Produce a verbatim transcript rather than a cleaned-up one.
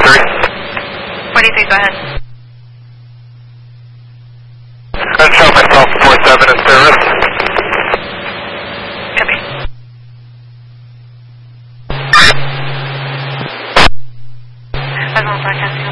forty-three. forty-three, go ahead. I'd show myself four seven in service. Copy. That's one, four, ten.